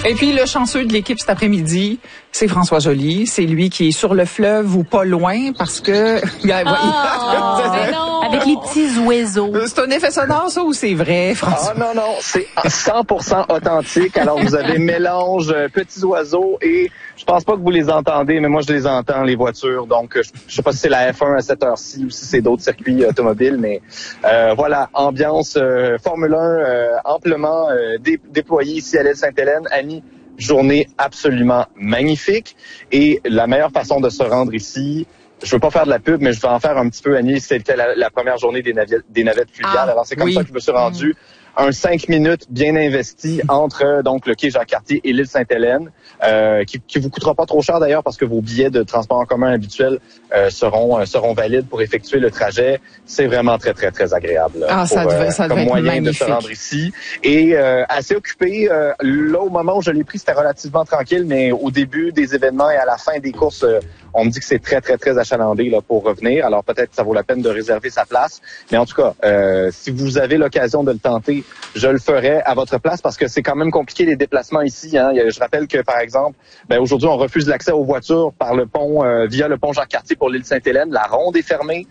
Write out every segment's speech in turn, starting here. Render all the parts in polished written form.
Et puis, le chanceux de l'équipe cet après-midi, c'est François Joly. C'est lui qui est sur le fleuve ou pas loin parce que... Avec les petits oiseaux. C'est un effet sonore, ça, ou c'est vrai, François? Ah non, c'est 100% authentique. Alors, vous avez mélange petits oiseaux et je pense pas que vous les entendez, mais moi, je les entends, les voitures. Donc, je sais pas si c'est la F1 à cette heure-ci ou si c'est d'autres circuits automobiles, mais voilà, ambiance Formule 1 amplement déployée ici à l'île Sainte-Hélène. Annie, journée absolument magnifique. Et la meilleure façon de se rendre ici... Je veux pas faire de la pub, mais je vais en faire un petit peu, Annie. C'était la première journée des navettes fluviales. Alors, c'est comme ça que je me suis rendu. Un 5 minutes bien investi entre donc le quai Jacques-Cartier et l'île Sainte-Hélène, qui vous coûtera pas trop cher d'ailleurs parce que vos billets de transport en commun habituels seront valides pour effectuer le trajet. C'est vraiment très très très agréable ça devait comme moyen magnifique. de se rendre ici et assez occupé. Là au moment où je l'ai pris, c'était relativement tranquille, mais au début des événements et à la fin des courses, on me dit que c'est très très très achalandé là pour revenir. Alors peut-être que ça vaut la peine de réserver sa place, mais en tout cas, si vous avez l'occasion de le tenter, je le ferai à votre place parce que c'est quand même compliqué les déplacements ici. Hein. Je rappelle que, par exemple, aujourd'hui, on refuse l'accès aux voitures par le pont, via le pont Jacques-Cartier pour l'île Sainte-Hélène. La ronde est fermée.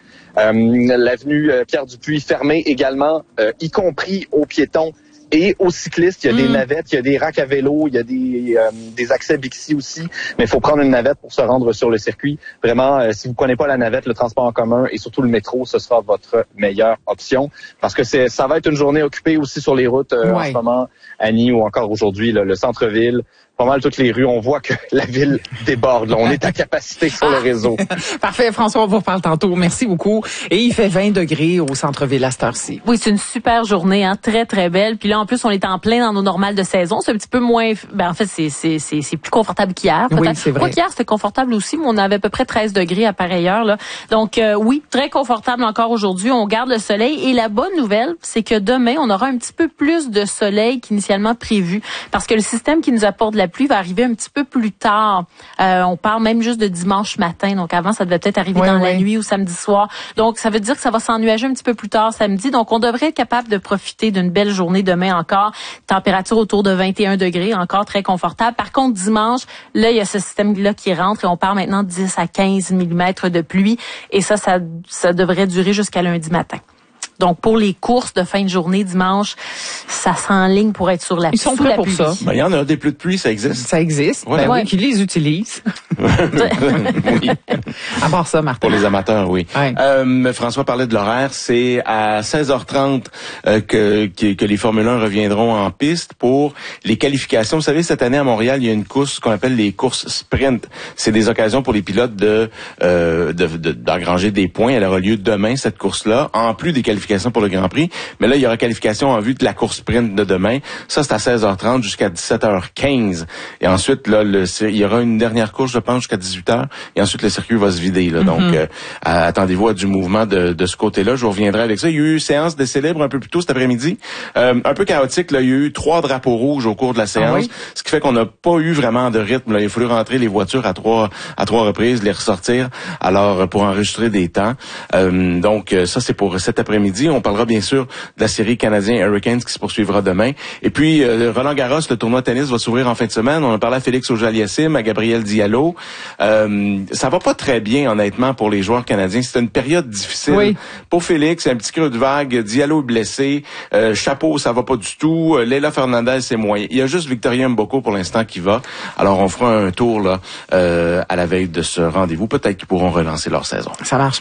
L'avenue Pierre-Dupuis fermée également, y compris aux piétons et aux cyclistes. Il y a des navettes, il y a des racks à vélo, il y a des accès Bixi aussi. Mais il faut prendre une navette pour se rendre sur le circuit. Vraiment, si vous prenez pas la navette, le transport en commun et surtout le métro, ce sera votre meilleure option. Parce que ça va être une journée occupée aussi sur les routes en ce moment, Annie, ou encore aujourd'hui, le centre-ville. Pas mal toutes les rues, on voit que la ville déborde. Là. On est à capacité sur le réseau. Parfait, François, on vous reparle tantôt. Merci beaucoup. Et il fait 20 degrés au centre-ville à cette heure-ci. Oui, c'est une super journée, hein, très très belle. Puis là, en plus, on est en plein dans nos normales de saison. C'est un petit peu moins. En fait, c'est plus confortable qu'hier. Oui, c'est vrai. Moi, qu'hier c'était confortable aussi, mais on avait à peu près 13 degrés à pareille heure là. Donc oui, très confortable encore aujourd'hui. On garde le soleil. Et la bonne nouvelle, c'est que demain, on aura un petit peu plus de soleil qu'initialement prévu, parce que le système qui nous apporte la pluie va arriver un petit peu plus tard. On parle même juste de dimanche matin. Donc avant, ça devait peut-être arriver dans la nuit ou samedi soir. Donc ça veut dire que ça va s'ennuager un petit peu plus tard samedi. Donc on devrait être capable de profiter d'une belle journée demain encore. Température autour de 21 degrés, encore très confortable. Par contre, dimanche, là, il y a ce système-là qui rentre et on parle maintenant de 10 à 15 mm de pluie. Et ça devrait durer jusqu'à lundi matin. Donc, pour les courses de fin de journée dimanche, ça s'enligne pour être sur la pluie. Ils sont prêts pour ça. Il y en a des pluies de pluie, ça existe. Ça existe. Ouais. Oui, qui les utilisent. Oui. À part ça, Martin. Pour les amateurs, oui. Ouais. François parlait de l'horaire. C'est à 16h30 que les Formule 1 reviendront en piste pour les qualifications. Vous savez, cette année à Montréal, il y a une course qu'on appelle les courses sprint. C'est des occasions pour les pilotes d'engranger des points. Elle aura lieu demain, cette course-là, en plus des qualifications pour le Grand Prix. Mais là, il y aura qualification en vue de la course sprint de demain. Ça, c'est à 16h30 jusqu'à 17h15. Et ensuite, là, il y aura une dernière course, je pense, jusqu'à 18h. Et ensuite, le circuit va se vider. Là. Donc, attendez-vous à du mouvement de ce côté-là. Je vous reviendrai avec ça. Il y a eu séance des célèbres un peu plus tôt cet après-midi. Un peu chaotique. Là, il y a eu 3 drapeaux rouges au cours de la séance. Ce qui fait qu'on n'a pas eu vraiment de rythme. Là. Il a fallu rentrer les voitures à trois reprises, les ressortir. Alors, pour enregistrer des temps. Donc, ça, c'est pour cet après-midi. On parlera bien sûr de la série canadien Hurricanes qui se poursuivra demain. Et puis, Roland Garros, le tournoi de tennis va s'ouvrir en fin de semaine. On a parlé à Félix Auger-Aliassime, à Gabriel Diallo. Ça va pas très bien, honnêtement, pour les joueurs canadiens. C'est une période difficile. Oui. Pour Félix, un petit creux de vague. Diallo est blessé. Chapeau, ça va pas du tout. Leila Fernandez, c'est moyen. Il y a juste Victoria Mboko pour l'instant qui va. Alors, on fera un tour là à la veille de ce rendez-vous. Peut-être qu'ils pourront relancer leur saison. Ça marche.